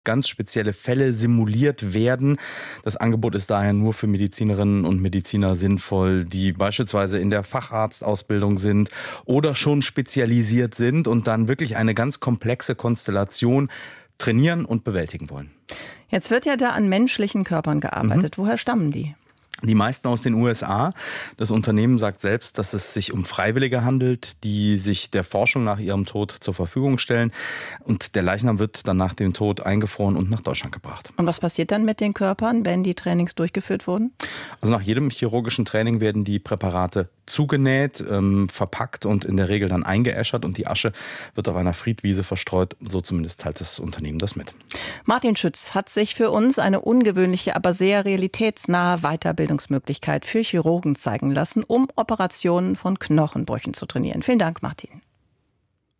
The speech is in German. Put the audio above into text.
ganz spezielle Fälle simuliert werden. Das Angebot ist daher nur für Medizinerinnen und Mediziner sinnvoll, die beispielsweise in der Facharztausbildung sind oder schon spezialisiert sind und dann wirklich eine ganz komplexe Konstellation trainieren und bewältigen wollen. Jetzt wird ja da an menschlichen Körpern gearbeitet. Woher stammen die? Die meisten aus den USA. Das Unternehmen sagt selbst, dass es sich um Freiwillige handelt, die sich der Forschung nach ihrem Tod zur Verfügung stellen. Und der Leichnam wird dann nach dem Tod eingefroren und nach Deutschland gebracht. Und was passiert dann mit den Körpern, wenn die Trainings durchgeführt wurden? Also nach jedem chirurgischen Training werden die Präparate zugenäht, verpackt und in der Regel dann eingeäschert. Und die Asche wird auf einer Friedwiese verstreut. So zumindest teilt das Unternehmen das mit. Martin Schütz hat sich für uns eine ungewöhnliche, aber sehr realitätsnahe Weiterbildungsmöglichkeit für Chirurgen zeigen lassen, um Operationen von Knochenbrüchen zu trainieren. Vielen Dank, Martin.